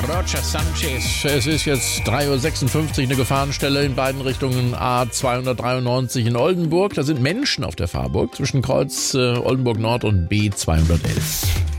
Roger Sanchez. Es ist jetzt 3.56 Uhr, eine Gefahrenstelle in beiden Richtungen A293 in Oldenburg. Da sind Menschen auf der Fahrburg zwischen Kreuz Oldenburg Nord und B211.